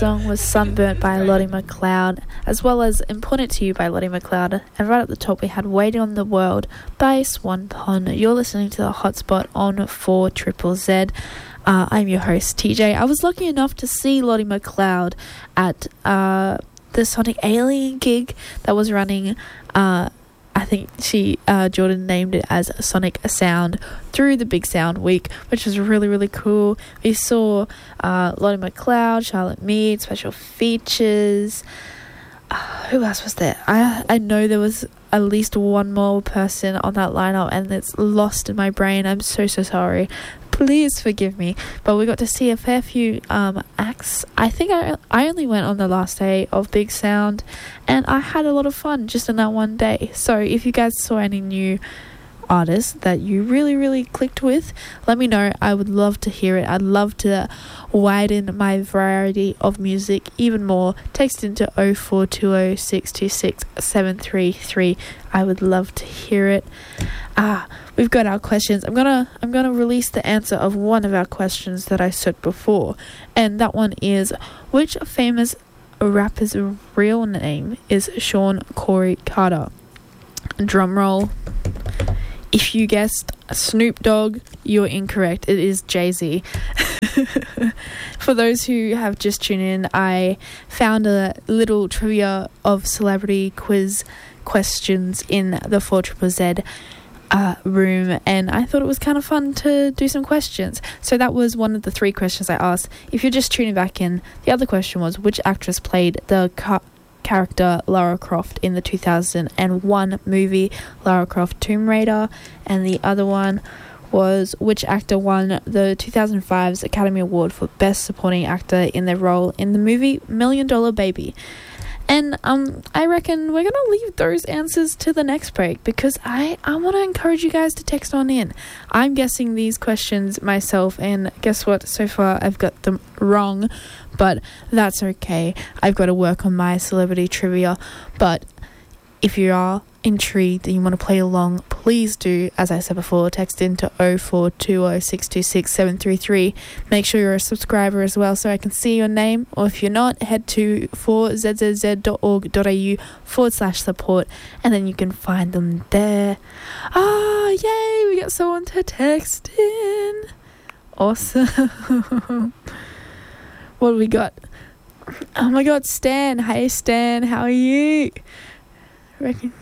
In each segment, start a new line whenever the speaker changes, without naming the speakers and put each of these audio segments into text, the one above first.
song was Sunburnt by Lottie McLeod, as well as Important to You by Lottie McLeod. And right at the top we had Waiting on the World by Swan Pond. You're listening to the Hotspot on 4ZZZ. I'm your host, TJ. I was lucky enough to see Lottie McLeod at the Sonic Alien gig that was running. I think Jordan named it as Sonic Sound through the Big Sound Week, which was really, really cool. We saw Lottie McLeod, Charlotte Mead, special features. Who else was there? I know there was at least one more person on that lineup, and it's lost in my brain. I'm so sorry. Please forgive me. But we got to see a fair few acts. I think I only went on the last day of Big Sound, and I had a lot of fun just in that one day. So if you guys saw any new artists that you really, really clicked with, let me know. I would love to hear it. I'd love to widen my variety of music even more. Text into 0420 626 733. I would love to hear it. We've got our questions. I'm gonna release the answer of one of our questions that I said before, and that one is, which famous rapper's real name is Sean Corey Carter? Drum roll. If you guessed Snoop Dogg, you're incorrect. It is Jay-Z. For those who have just tuned in, I found a little trivia of celebrity quiz questions in the 4ZZZ room, and I thought it was kind of fun to do some questions. So that was one of the 3 questions I asked. If you're just tuning back in, the other question was, which actress played the character Lara Croft in the 2001 movie Lara Croft Tomb Raider? And the other one was, which actor won the 2005's Academy Award for Best Supporting Actor in their role in the movie $1 Million Baby? And I reckon we're going to leave those answers to the next break, because I want to encourage you guys to text on in. I'm guessing these questions myself, and guess what? So far I've got them wrong, but that's okay. I've got to work on my celebrity trivia. But if you are intrigued and you want to play along, please do, as I said before, text into 0420 626 733. Make sure you're a subscriber as well so I can see your name, or if you're not, head to 4zzz.org.au/support, and then you can find them there. Yay, we got someone to text in. Awesome. What do we got? Oh my god, Stan. Hey Stan, how are you? Reckon.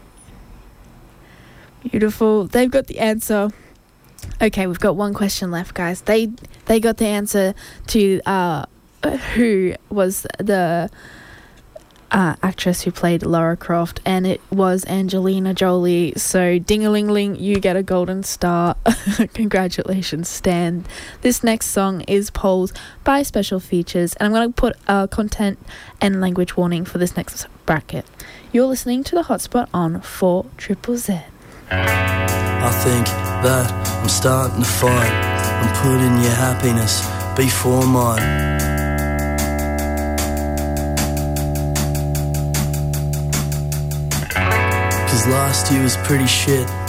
Beautiful. They've got the answer. Okay, we've got one question left, guys. They got the answer to who was the actress who played Lara Croft, and it was Angelina Jolie. So ding-a-ling-ling, you get a golden star. Congratulations, Stan. This next song is Poles by Special Features, and I'm going to put a content and language warning for this next bracket. You're listening to the Hotspot on 4ZZZ.
I think that I'm starting to find I'm putting your happiness before mine. Cause last year was pretty shit,